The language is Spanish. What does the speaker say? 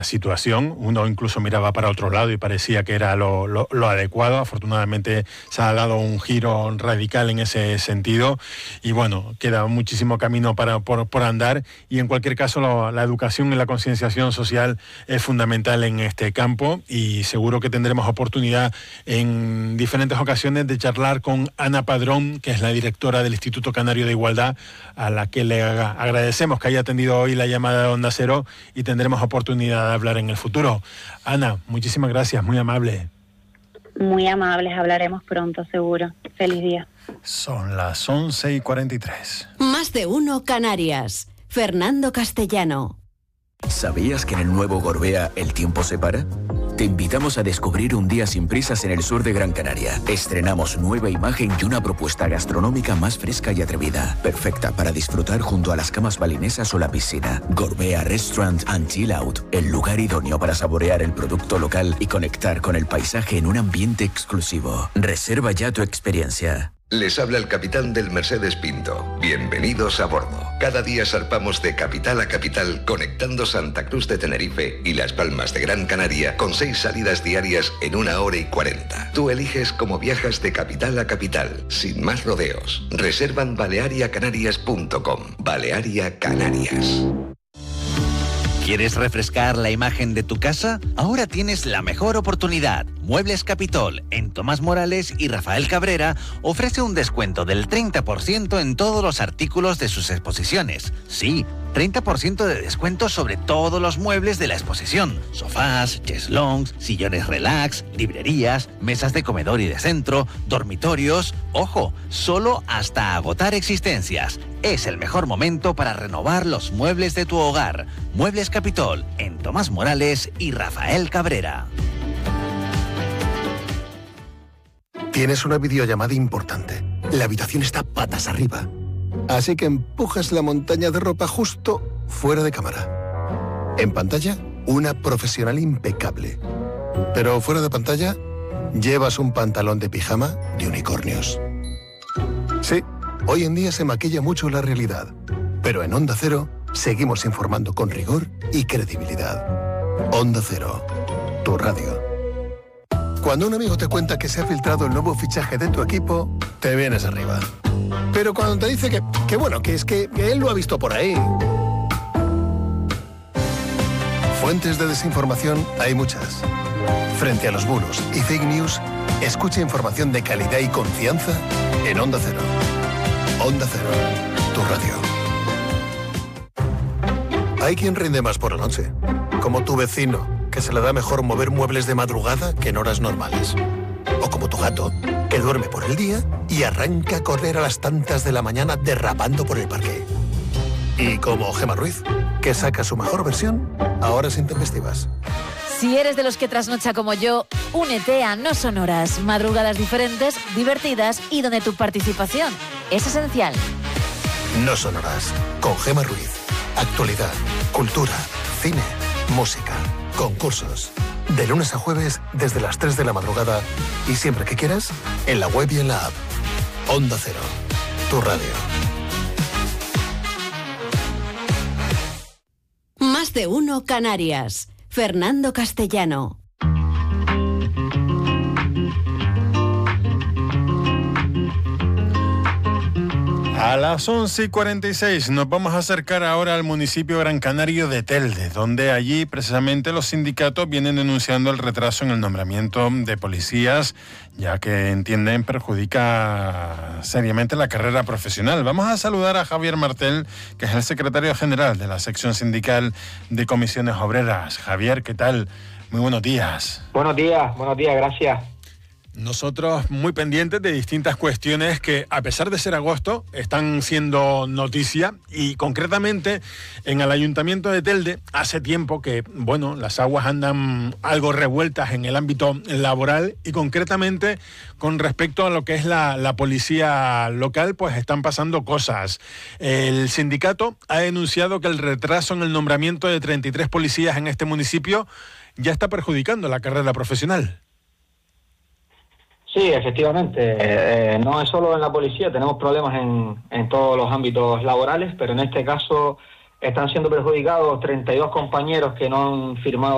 situación. Uno incluso miraba para otro lado y parecía que era lo adecuado. Afortunadamente se ha dado un giro radical en ese sentido y bueno, queda muchísimo camino por andar, y en cualquier caso la educación y la concienciación social es fundamental en este campo, y seguro que tendremos oportunidad en diferentes ocasiones de charlar con Ana Padrón, que es la directora del Instituto Canario de Igualdad, a la que le agradecemos que haya atendido hoy la llamada de Onda Cero, y tendremos oportunidad de hablar en el futuro. Ana, muchísimas gracias, muy amable. Muy amables, hablaremos pronto, seguro. Feliz día. Son las 11:43. Más de uno Canarias. Fernando Castellano. ¿Sabías que en el nuevo Gorbea el tiempo se para? Te invitamos a descubrir un día sin prisas en el sur de Gran Canaria. Estrenamos nueva imagen y una propuesta gastronómica más fresca y atrevida, perfecta para disfrutar junto a las camas balinesas o la piscina. Gorbea Restaurant and Chill Out, el lugar idóneo para saborear el producto local y conectar con el paisaje en un ambiente exclusivo. Reserva ya tu experiencia. Les habla el capitán del Mercedes Pinto. Bienvenidos a bordo. Cada día zarpamos de capital a capital, conectando Santa Cruz de Tenerife y Las Palmas de Gran Canaria con 6 salidas diarias en 1 hora y 40. Tú eliges cómo viajas de capital a capital, sin más rodeos. Reserva en baleariacanarias.com. Balearia Canarias. ¿Quieres refrescar la imagen de tu casa? Ahora tienes la mejor oportunidad. Muebles Capitol, en Tomás Morales y Rafael Cabrera, ofrece un descuento del 30% en todos los artículos de sus exposiciones. Sí, 30% de descuento sobre todos los muebles de la exposición. Sofás, cheslongs, sillones relax, librerías, mesas de comedor y de centro, dormitorios. ¡Ojo! Solo hasta agotar existencias. Es el mejor momento para renovar los muebles de tu hogar. Muebles Capitol, en Tomás Morales y Rafael Cabrera. Tienes una videollamada importante. La habitación está patas arriba. Así que empujas la montaña de ropa justo fuera de cámara. En pantalla, una profesional impecable. Pero fuera de pantalla, llevas un pantalón de pijama de unicornios. Sí, hoy en día se maquilla mucho la realidad. Pero en Onda Cero, seguimos informando con rigor y credibilidad. Onda Cero, tu radio. Cuando un amigo te cuenta que se ha filtrado el nuevo fichaje de tu equipo, te vienes arriba. Pero cuando te dice que bueno, que es que él lo ha visto por ahí. Fuentes de desinformación hay muchas. Frente a los bulos y fake news, escucha información de calidad y confianza en Onda Cero. Onda Cero, tu radio. Hay quien rinde más por la noche, como tu vecino, que se le da mejor mover muebles de madrugada que en horas normales. O como tu gato, que duerme por el día y arranca a correr a las tantas de la mañana derrapando por el parque. Y como Gemma Ruiz, que saca su mejor versión a horas intempestivas. Si eres de los que trasnocha como yo, únete a No Sonoras, madrugadas diferentes, divertidas y donde tu participación es esencial. No Sonoras, con Gemma Ruiz. Actualidad, cultura, cine, música, concursos. De lunes a jueves desde las 3 de la madrugada y siempre que quieras, en la web y en la app. Onda Cero, tu radio. Más de uno Canarias. Fernando Castellano. A las 11:46 nos vamos a acercar ahora al municipio Gran Canario de Telde, donde allí precisamente los sindicatos vienen denunciando el retraso en el nombramiento de policías, ya que entienden perjudica seriamente la carrera profesional. Vamos a saludar a Javier Martel, que es el secretario general de la sección sindical de comisiones obreras. Javier, ¿qué tal? Muy buenos días. Buenos días, gracias. Nosotros muy pendientes de distintas cuestiones que, a pesar de ser agosto, están siendo noticia, y concretamente en el Ayuntamiento de Telde hace tiempo que, bueno, las aguas andan algo revueltas en el ámbito laboral, y concretamente con respecto a lo que es la policía local, pues están pasando cosas. El sindicato ha denunciado que el retraso en el nombramiento de 33 policías en este municipio ya está perjudicando la carrera profesional. Sí, efectivamente. No es solo en la policía, tenemos problemas en todos los ámbitos laborales, pero en este caso están siendo perjudicados 32 compañeros que no han firmado